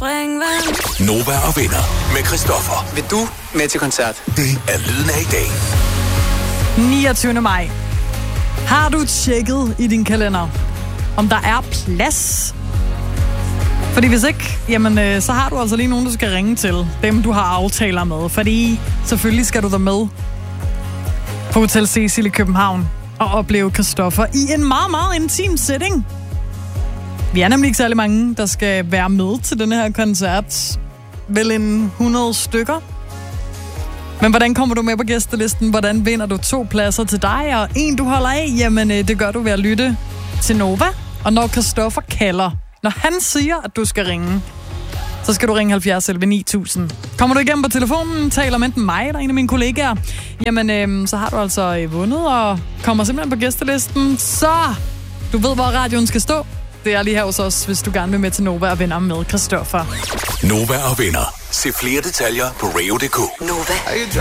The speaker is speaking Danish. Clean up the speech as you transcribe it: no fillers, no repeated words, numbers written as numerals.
springvand. Nova og Venner med Christoffer. Vil du med til koncert? Det er lyden af i dag. 29. maj. Har du tjekket i din kalender, om der er plads? Fordi hvis ikke, jamen, så har du altså lige nogen, du skal ringe til. Dem, du har aftaler med. Fordi selvfølgelig skal du der med på Hotel Cecil i København og opleve Christoffer i en meget, meget intim setting. Vi er nemlig ikke særlig mange, der skal være med til den her koncert. Vel en 100 stykker. Men hvordan kommer du med på gæstelisten? Hvordan vinder du 2 pladser til dig? Og en, du holder af, jamen det gør du ved at lytte til Nova. Og når Christoffer kalder, når han siger, at du skal ringe, så skal du ringe 70 11 9000. Kommer du igennem på telefonen, taler med enten mig eller en af mine kollegaer, jamen så har du altså vundet og kommer simpelthen på gæstelisten. Så du ved, hvor radioen skal stå. Det er lige her hos os, hvis du gerne vil med til Nova og Venner med Christoffer. Nova og Venner. Se flere detaljer på radio.dk. Nova.